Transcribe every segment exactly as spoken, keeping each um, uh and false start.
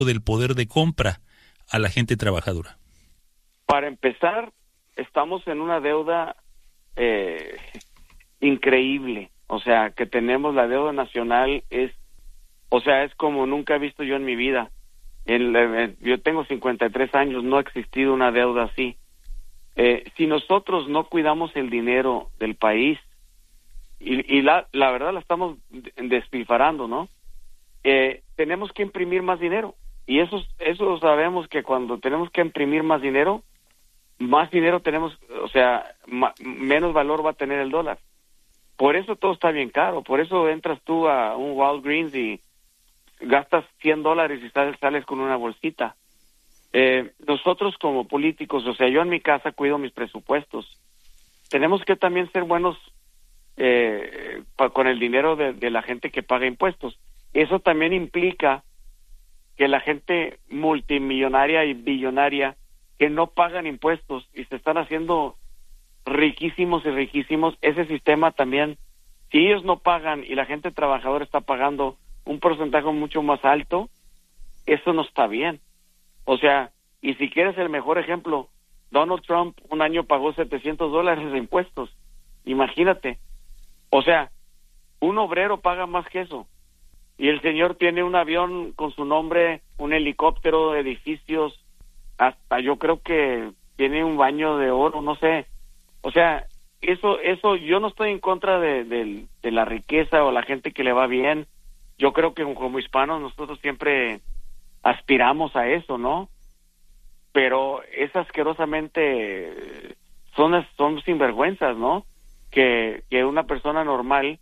del poder de compra a la gente trabajadora? Para empezar, estamos en una deuda eh, increíble. O sea, que tenemos la deuda nacional, es, o sea, es como nunca he visto yo en mi vida. En, en, yo tengo cincuenta y tres años, no ha existido una deuda así. Eh, si nosotros no cuidamos el dinero del país, y, y la, la verdad la estamos despilfarrando, ¿no? Eh, tenemos que imprimir más dinero. Y eso, eso sabemos que cuando tenemos que imprimir más dinero, más dinero tenemos, o sea, ma, menos valor va a tener el dólar. Por eso todo está bien caro. Por eso entras tú a un Walgreens y gastas cien dólares y sales, sales con una bolsita. Eh, nosotros como políticos, o sea, yo en mi casa cuido mis presupuestos. Tenemos que también ser buenos eh, pa, con el dinero de, de la gente que paga impuestos. Eso también implica que la gente multimillonaria y billonaria que no pagan impuestos y se están haciendo riquísimos y riquísimos, ese sistema también, si ellos no pagan y la gente trabajadora está pagando un porcentaje mucho más alto, eso no está bien. O sea, y si quieres el mejor ejemplo, Donald Trump un año pagó setecientos dólares de impuestos. Imagínate. O sea, un obrero paga más que eso. Y el señor tiene un avión con su nombre, un helicóptero, edificios, hasta yo creo que tiene un baño de oro, no sé. O sea, eso, eso, yo no estoy en contra de, de, de la riqueza o la gente que le va bien. Yo creo que como hispanos nosotros siempre aspiramos a eso, ¿no? Pero es asquerosamente, son, son sinvergüenzas, ¿no? Que, que una persona normal,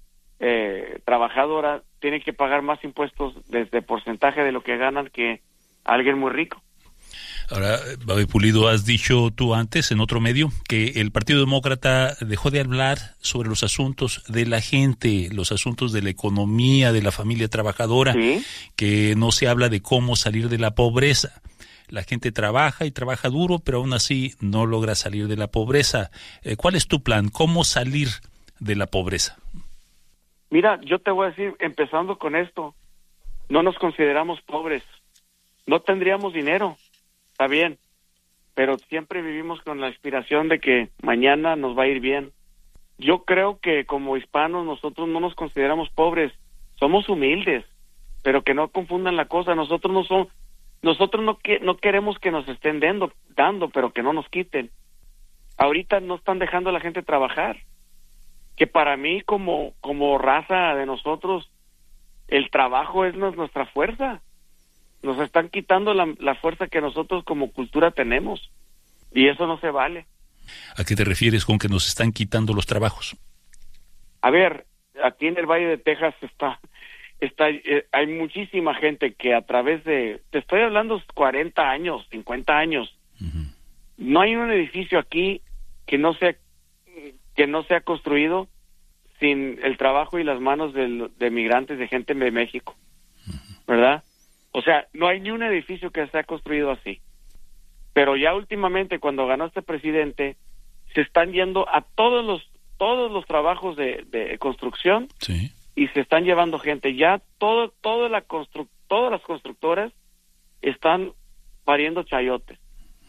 eh, trabajadora, tiene que pagar más impuestos desde porcentaje de lo que ganan que alguien muy rico. Ahora, Babe Pulido, has dicho tú antes en otro medio que el Partido Demócrata dejó de hablar sobre los asuntos de la gente, los asuntos de la economía, de la familia trabajadora, ¿sí? Que no se habla de cómo salir de la pobreza. La gente trabaja y trabaja duro, pero aún así no logra salir de la pobreza. Eh, ¿Cuál es tu plan? ¿Cómo salir de la pobreza? Mira, yo te voy a decir, empezando con esto, no nos consideramos pobres, no tendríamos dinero. Está bien, pero siempre vivimos con la inspiración de que mañana nos va a ir bien. Yo creo que como hispanos nosotros no nos consideramos pobres, somos humildes, pero que no confundan la cosa. Nosotros no somos, nosotros no que, no queremos que nos estén dando, dando, pero que no nos quiten. Ahorita no están dejando a la gente trabajar. Que para mí como como raza de nosotros el trabajo es nuestra fuerza. Nos están quitando la, la fuerza que nosotros como cultura tenemos, y eso no se vale. ¿A qué te refieres con que nos están quitando los trabajos? A ver, aquí en el Valle de Texas está, está eh, hay muchísima gente que a través de, te estoy hablando cuarenta años, cincuenta años, uh-huh. No hay un edificio aquí que no sea que no sea construido sin el trabajo y las manos de, de migrantes, de gente de México, uh-huh. ¿Verdad? O sea, no hay ni un edificio que se ha construido así. Pero ya últimamente, cuando ganó este presidente, se están yendo a todos los todos los trabajos de, de construcción, sí. Y se están llevando gente. Ya todo todo la constru, todas las constructoras están pariendo chayotes.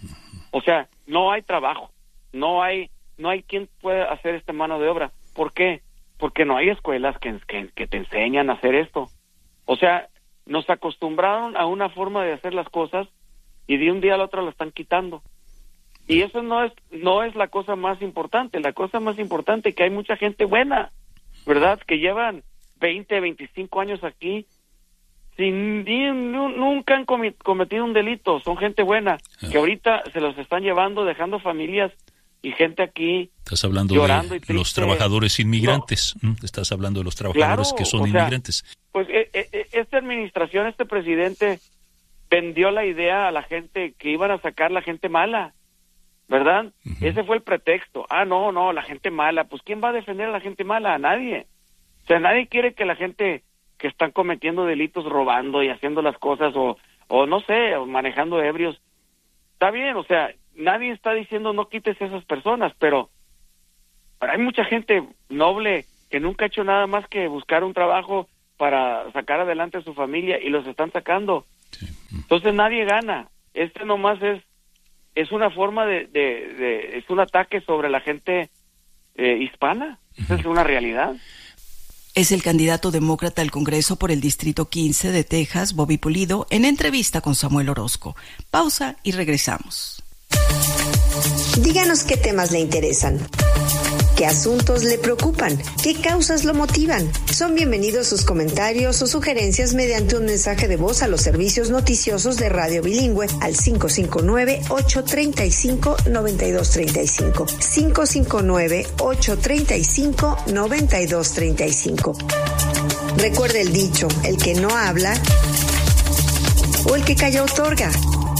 O sea, no hay trabajo, no hay no hay quien pueda hacer esta mano de obra. ¿Por qué? Porque no hay escuelas que, que, que te enseñan a hacer esto. O sea, nos acostumbraron a una forma de hacer las cosas y de un día al otro la están quitando. Y eso no es no es la cosa más importante. La cosa más importante es que hay mucha gente buena, ¿verdad? Que llevan veinte, veinticinco años aquí sin ni, nunca han cometido un delito. Son gente buena que ahorita se los están llevando, dejando familias y gente aquí. Estás hablando de los trabajadores inmigrantes. No. Estás hablando de los trabajadores claro, que son o sea, inmigrantes. Pues eh, eh, esta administración, este presidente vendió la idea a la gente que iban a sacar la gente mala, ¿verdad? Uh-huh. Ese fue el pretexto. Ah, no, no, la gente mala. Pues ¿quién va a defender a la gente mala? A nadie. O sea, nadie quiere que la gente que están cometiendo delitos, robando y haciendo las cosas o, o no sé, o manejando ebrios. Está bien, o sea, nadie está diciendo no quites a esas personas, pero, pero hay mucha gente noble que nunca ha hecho nada más que buscar un trabajo para sacar adelante a su familia y los están sacando. Sí. Entonces nadie gana. Este nomás es es una forma de, de, de es un ataque sobre la gente eh, hispana. Esa es una realidad. Es el candidato demócrata al Congreso por el Distrito quince de Texas, Bobby Pulido, en entrevista con Samuel Orozco. Pausa y regresamos. Díganos qué temas le interesan, qué asuntos le preocupan, qué causas lo motivan. Son bienvenidos sus comentarios o sugerencias mediante un mensaje de voz a los servicios noticiosos de Radio Bilingüe al cinco cinco nueve, ocho tres cinco, nueve dos tres cinco. cinco cinco nueve, ocho tres cinco, nueve dos tres cinco. Recuerde el dicho, el que no habla o el que calla otorga.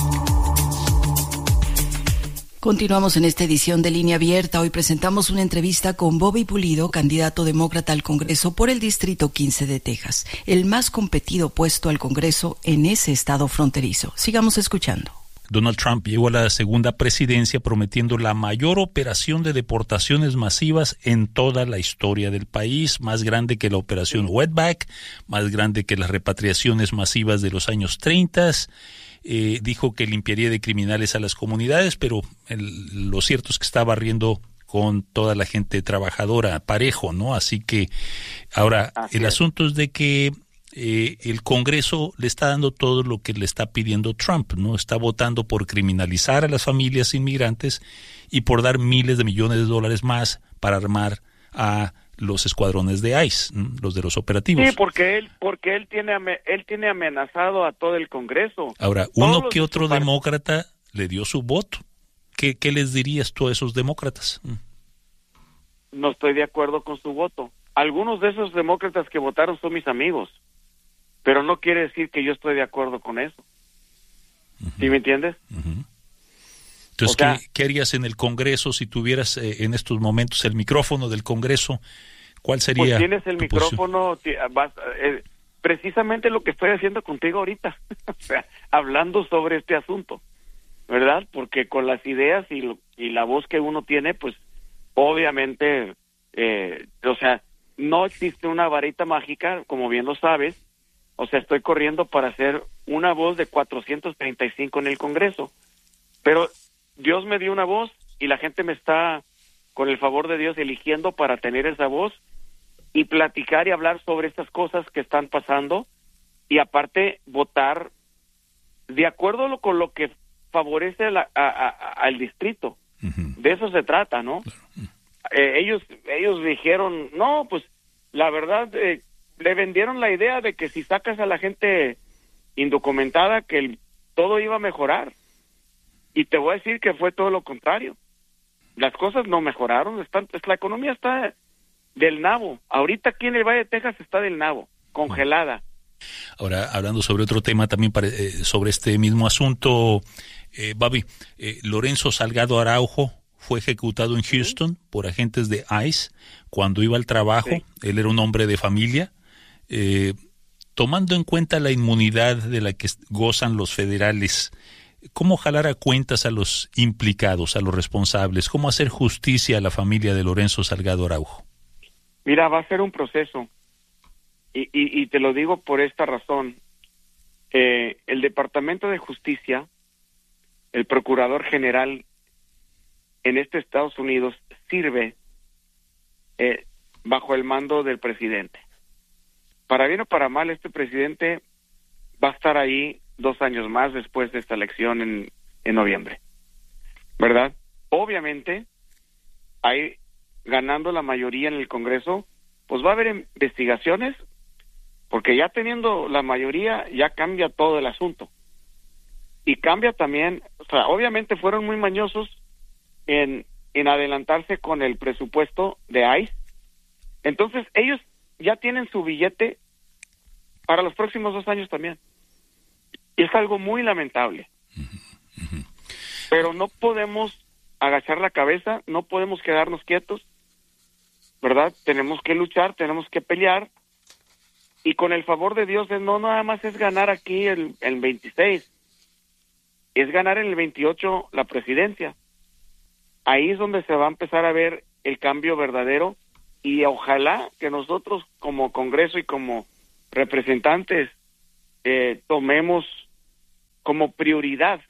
Continuamos en esta edición de Línea Abierta. Hoy presentamos una entrevista con Bobby Pulido, candidato demócrata al Congreso por el Distrito quince de Texas, el más competido puesto al Congreso en ese estado fronterizo. Sigamos escuchando. Donald Trump llegó a la segunda presidencia prometiendo la mayor operación de deportaciones masivas en toda la historia del país, más grande que la operación Wetback, más grande que las repatriaciones masivas de los años treinta. Eh, dijo que limpiaría de criminales a las comunidades, pero el, lo cierto es que está barriendo con toda la gente trabajadora, parejo, ¿no? Así que ahora Así el es. asunto es de que eh, el Congreso le está dando todo lo que le está pidiendo Trump, ¿no? Está votando por criminalizar a las familias inmigrantes y por dar miles de millones de dólares más para armar a los escuadrones de ICE, los de los operativos. Sí, porque él porque él tiene él tiene amenazado a todo el Congreso. Ahora, uno que otro demócrata le dio su voto. ¿Qué, ¿Qué les dirías tú a esos demócratas? No estoy de acuerdo con su voto. Algunos de esos demócratas que votaron son mis amigos, pero no quiere decir que yo estoy de acuerdo con eso. Uh-huh. ¿Sí me entiendes? Uh-huh. Entonces, o sea, ¿qué, ¿qué harías en el Congreso si tuvieras eh, en estos momentos el micrófono del Congreso? ¿Cuál sería? Pues tienes el micrófono, t- vas, eh, precisamente lo que estoy haciendo contigo ahorita, o sea, hablando sobre este asunto, ¿verdad? Porque con las ideas y, lo, y la voz que uno tiene, pues, obviamente, eh, o sea, no existe una varita mágica, como bien lo sabes, o sea, estoy corriendo para hacer una voz de cuatrocientos treinta y cinco en el Congreso, pero Dios me dio una voz y la gente me está, con el favor de Dios, eligiendo para tener esa voz y platicar y hablar sobre estas cosas que están pasando y aparte votar de acuerdo con lo que favorece a la, a, a, al distrito. Uh-huh. De eso se trata, ¿no? Uh-huh. Eh, ellos ellos dijeron, no, pues la verdad eh, le vendieron la idea de que si sacas a la gente indocumentada que el, todo iba a mejorar. Y te voy a decir que fue todo lo contrario. Las cosas no mejoraron, están, la economía está del nabo. Ahorita aquí en el Valle de Texas está del nabo, congelada. Ahora, hablando sobre otro tema también, para, eh, sobre este mismo asunto, eh, Bobby, eh, Lorenzo Salgado Araujo fue ejecutado en Houston ¿Sí? por agentes de ICE cuando iba al trabajo. Sí. Él era un hombre de familia. Eh, tomando en cuenta la inmunidad de la que gozan los federales, ¿cómo jalar a cuentas a los implicados, a los responsables? ¿Cómo hacer justicia a la familia de Lorenzo Salgado Araujo? Mira, va a ser un proceso. Y, y, y te lo digo por esta razón. Eh, el Departamento de Justicia, el Procurador General en este Estados Unidos, sirve eh, bajo el mando del presidente. Para bien o para mal, este presidente va a estar ahí dos años más después de esta elección en, en noviembre, ¿verdad? Obviamente, ahí ganando la mayoría en el Congreso, pues va a haber investigaciones, porque ya teniendo la mayoría ya cambia todo el asunto. Y cambia también, o sea, obviamente fueron muy mañosos en, en adelantarse con el presupuesto de ICE. Entonces, ellos ya tienen su billete para los próximos dos años también. Y es algo muy lamentable. Uh-huh. Uh-huh. Pero no podemos agachar la cabeza, no podemos quedarnos quietos, ¿verdad? Tenemos que luchar, tenemos que pelear, y con el favor de Dios, no nada más es ganar aquí el, el veintiséis, es ganar en el veintiocho la presidencia. Ahí es donde se va a empezar a ver el cambio verdadero, y ojalá que nosotros como Congreso y como representantes eh, tomemos como prioridad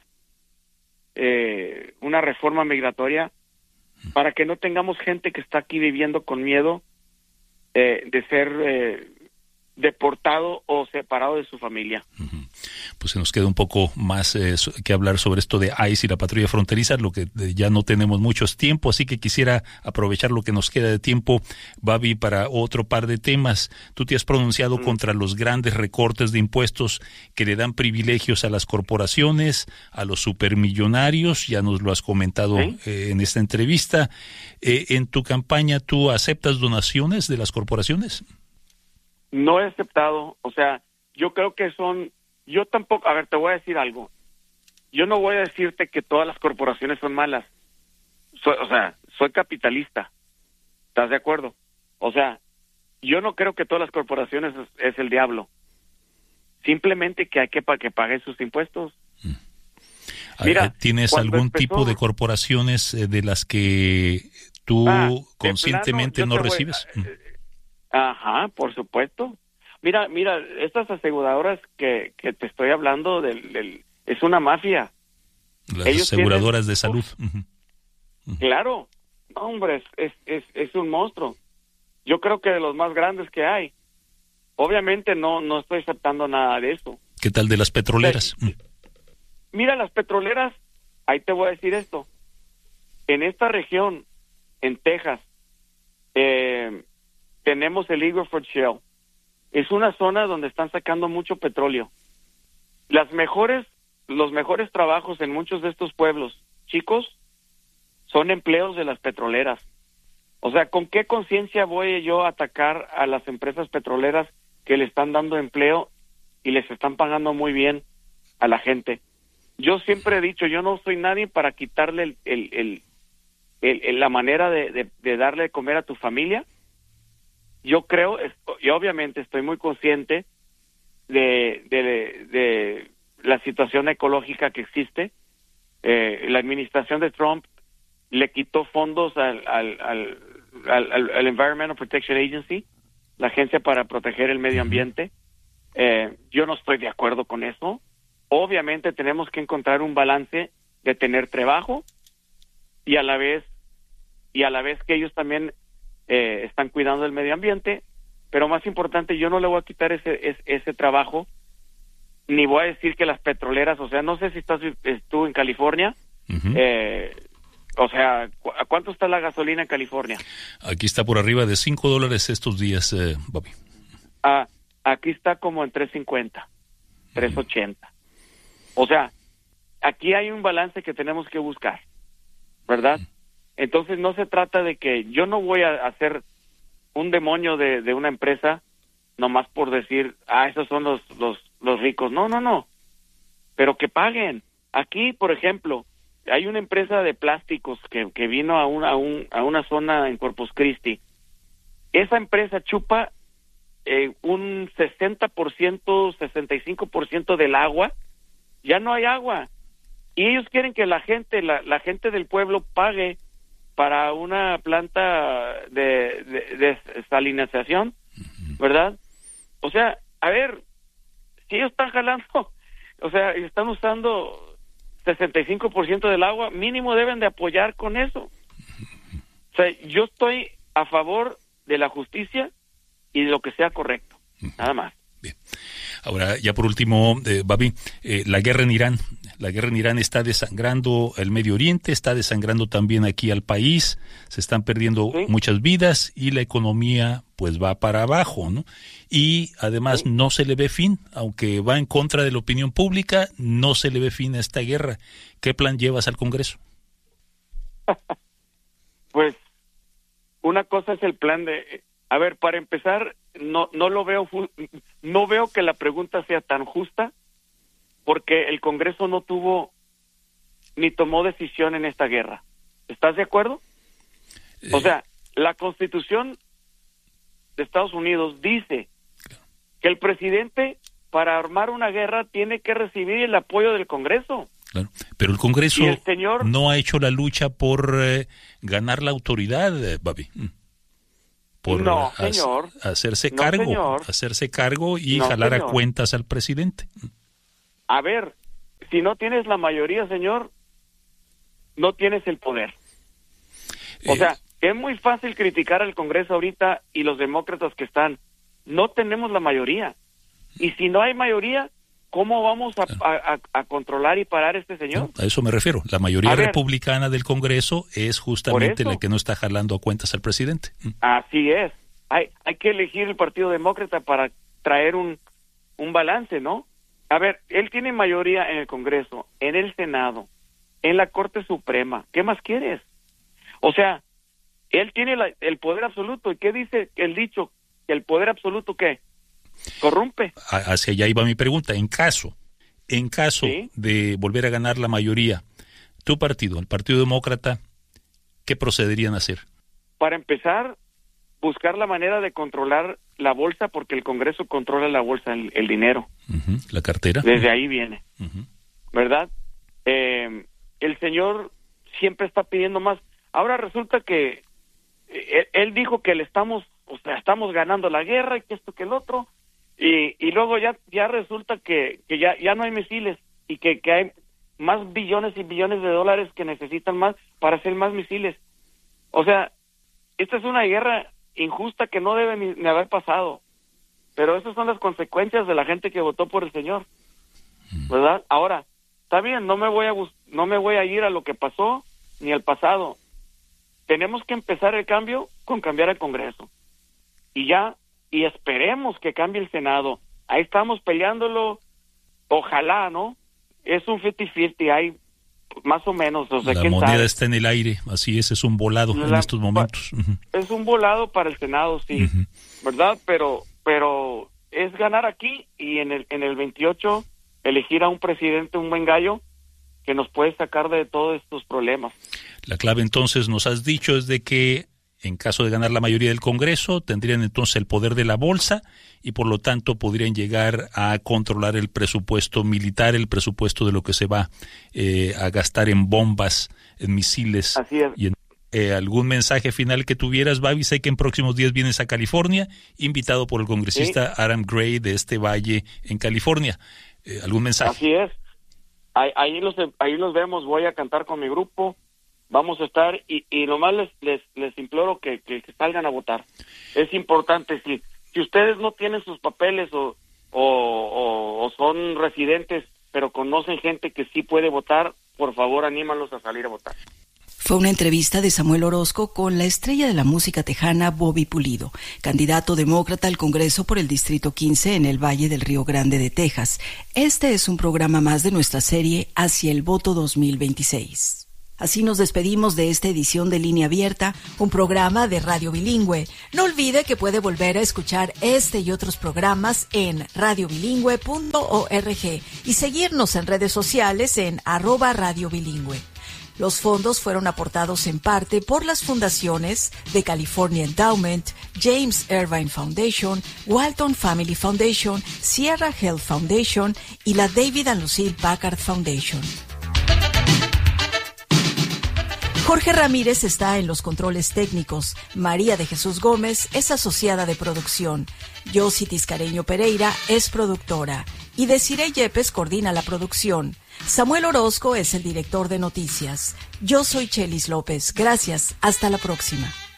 eh, una reforma migratoria para que no tengamos gente que está aquí viviendo con miedo eh, de ser eh, deportado o separado de su familia. Uh-huh. Pues se nos queda un poco más eh, que hablar sobre esto de I C E y la patrulla fronteriza, lo que eh, ya no tenemos mucho tiempo, así que quisiera aprovechar lo que nos queda de tiempo, Babi, para otro par de temas. Tú te has pronunciado uh-huh. contra los grandes recortes de impuestos que le dan privilegios a las corporaciones, a los supermillonarios, ya nos lo has comentado ¿Sí? eh, en esta entrevista. Eh, en tu campaña, ¿tú aceptas donaciones de las corporaciones? No he aceptado, o sea, yo creo que son, yo tampoco, a ver, te voy a decir algo, yo no voy a decirte que todas las corporaciones son malas, soy, o sea, soy capitalista, ¿estás de acuerdo? O sea, yo no creo que todas las corporaciones es, es el diablo, simplemente que hay que para que paguen sus impuestos. Mm. Mira, ¿tienes algún empezó, tipo de corporaciones eh, de las que tú ah, conscientemente plano, no recibes? Voy, eh, Ajá, por supuesto. Mira, mira, estas aseguradoras que, que te estoy hablando, del, del, es una mafia. Las Ellos aseguradoras tienen, de salud. Uh-huh. Uh-huh. Claro, no, hombre, es, es, es un monstruo. Yo creo que de los más grandes que hay. Obviamente no, no estoy aceptando nada de eso. ¿Qué tal de las petroleras? Pero, mira, las petroleras, ahí te voy a decir esto. En esta región, en Texas, eh... tenemos el Eagle Ford Shale. Es una zona donde están sacando mucho petróleo. Las mejores, los mejores trabajos en muchos de estos pueblos chicos son empleos de las petroleras. O sea, ¿con qué conciencia voy yo a atacar a las empresas petroleras que le están dando empleo y les están pagando muy bien a la gente? Yo siempre he dicho, yo no soy nadie para quitarle el, el, el, el, el la manera de, de, de darle de comer a tu familia. Yo creo, y obviamente estoy muy consciente de, de, de la situación ecológica que existe. Eh, la administración de Trump le quitó fondos al, al, al, al, al Environmental Protection Agency, la agencia para proteger el medio ambiente. Eh, yo no estoy de acuerdo con eso. Obviamente tenemos que encontrar un balance de tener trabajo y a la vez y a la vez que ellos también Eh, están cuidando del medio ambiente, pero más importante, yo no le voy a quitar ese, ese ese trabajo, ni voy a decir que las petroleras, o sea, no sé si estás tú en California, uh-huh. eh, o sea, ¿cu- ¿a cuánto está la gasolina en California? Aquí está por arriba de cinco dólares estos días, eh, Bobby. Ah, aquí está como en tres cincuenta, tres ochenta. Uh-huh. O sea, aquí hay un balance que tenemos que buscar, ¿verdad? Uh-huh. Entonces no se trata de que yo no voy a hacer un demonio de, de una empresa nomás por decir, ah, esos son los, los, los ricos. No, no, no. Pero que paguen. Aquí, por ejemplo, hay una empresa de plásticos que, que vino a una, a, un, a una zona en Corpus Christi. Esa empresa chupa eh, un sesenta por ciento, sesenta y cinco por ciento del agua. Ya no hay agua. Y ellos quieren que la gente, la, la gente del pueblo pague para una planta de, de, de salinización, ¿verdad? O sea, a ver, si ellos están jalando, o sea, están usando sesenta y cinco por ciento del agua, mínimo deben de apoyar con eso. O sea, yo estoy a favor de la justicia y de lo que sea correcto, nada más. Bien. Ahora, ya por último, eh, Babi, eh, la guerra en Irán. La guerra en Irán está desangrando el Medio Oriente, está desangrando también aquí al país, se están perdiendo ¿Sí? muchas vidas y la economía pues va para abajo, ¿no? Y además ¿Sí? no se le ve fin, aunque va en contra de la opinión pública, no se le ve fin a esta guerra. ¿Qué plan llevas al Congreso? Pues una cosa es el plan de, a ver, para empezar, no no lo veo, no veo que la pregunta sea tan justa, porque el Congreso no tuvo ni tomó decisión en esta guerra. ¿Estás de acuerdo? Eh... O sea, la Constitución de Estados Unidos dice que el presidente, para armar una guerra, tiene que recibir el apoyo del Congreso. Claro, pero el Congreso el señor... no ha hecho la lucha por eh, ganar la autoridad, eh, Babi. Por no, ha- señor. hacerse no, cargo, señor. hacerse cargo y no, jalar señor. a cuentas al presidente. A ver, si no tienes la mayoría, señor, no tienes el poder. O eh. sea, es muy fácil criticar al Congreso ahorita y los demócratas que están. No tenemos la mayoría. Y si no hay mayoría, ¿cómo vamos a, a, a controlar y parar a este señor? No, a eso me refiero. La mayoría republicana del Congreso es justamente la que no está jalando a cuentas al presidente. Así es. Hay, hay que elegir el Partido Demócrata para traer un, un balance, ¿no? A ver, él tiene mayoría en el Congreso, en el Senado, en la Corte Suprema. ¿Qué más quieres? O sea, él tiene la, el poder absoluto. ¿Y qué dice el dicho? ¿El poder absoluto qué? Corrompe. Hacia allá iba mi pregunta. En caso, en caso ¿Sí? de volver a ganar la mayoría, tu partido, el Partido Demócrata, ¿qué procederían a hacer? Para empezar, buscar la manera de controlar la bolsa, porque el Congreso controla la bolsa, el, el dinero. Uh-huh. La cartera. Desde uh-huh. ahí viene. Uh-huh. ¿Verdad? Eh, el señor siempre está pidiendo más. Ahora resulta que él, él dijo que le estamos, o sea, estamos ganando la guerra y que esto que el otro, y, y luego ya ya resulta que, que ya, ya no hay misiles y que, que hay más billones y billones de dólares que necesitan más para hacer más misiles. O sea, esta es una guerra injusta que no debe ni, ni haber pasado, pero esas son las consecuencias de la gente que votó por el señor, ¿verdad? Ahora, está bien, no me voy a no me voy a ir a lo que pasó ni al pasado. Tenemos que empezar el cambio con cambiar el Congreso. Y ya, y esperemos que cambie el Senado. Ahí estamos peleándolo, ojalá, ¿no? Es un cincuenta-cincuenta, hay más o menos. O sea, la moneda sabe? Está en el aire, así es, es un volado La, en estos momentos. Uh-huh. Es un volado para el Senado, sí, uh-huh. ¿verdad? Pero pero es ganar aquí y en el en el veintiocho elegir a un presidente, un buen gallo, que nos puede sacar de todos estos problemas. La clave entonces, nos has dicho, es de que en caso de ganar la mayoría del Congreso, tendrían entonces el poder de la bolsa y por lo tanto podrían llegar a controlar el presupuesto militar, el presupuesto de lo que se va eh, a gastar en bombas, en misiles. Así es. Y en, eh, ¿algún mensaje final que tuvieras, Babi? Sé que en próximos días vienes a California, invitado por el congresista ¿Sí? Adam Gray de este valle en California. Eh, ¿Algún mensaje? Así es. Ahí, ahí, los, ahí los vemos, voy a cantar con mi grupo. Vamos a estar y, y nomás les, les, les imploro que, que, que salgan a votar. Es importante, si, si ustedes no tienen sus papeles o, o, o, o son residentes, pero conocen gente que sí puede votar, por favor anímalos a salir a votar. Fue una entrevista de Samuel Orozco con la estrella de la música tejana Bobby Pulido, candidato demócrata al Congreso por el Distrito quince en el Valle del Río Grande de Texas. Este es un programa más de nuestra serie Hacia el Voto dos mil veintiséis. Así nos despedimos de esta edición de Línea Abierta, un programa de Radio Bilingüe. No olvide que puede volver a escuchar este y otros programas en radio bilingüe punto org y seguirnos en redes sociales en arroba Radio Bilingüe. Los fondos fueron aportados en parte por las fundaciones de California Endowment, James Irvine Foundation, Walton Family Foundation, Sierra Health Foundation y la David and Lucille Packard Foundation. Jorge Ramírez está en los controles técnicos. María de Jesús Gómez es asociada de producción. Yossi Tiscareño Pereira es productora. Y Desiree Yepes coordina la producción. Samuel Orozco es el director de noticias. Yo soy Chelis López. Gracias. Hasta la próxima.